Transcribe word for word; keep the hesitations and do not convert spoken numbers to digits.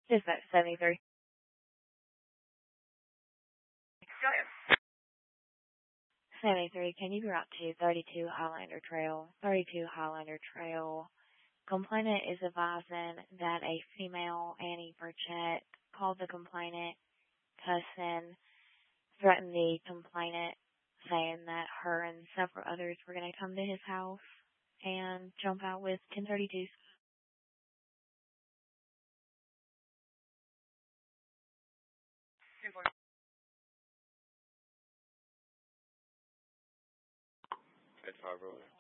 Dispatch seventy-three. Go ahead. seventy-three, can you be route to thirty-two Highlander Trail? thirty-two Highlander Trail. Complainant is advising that a female, Annie Burchett, called the complainant, cussing, threatened the complainant, saying that her and several others were going to come to his house and jump out with ten thirty-twos. It's five over.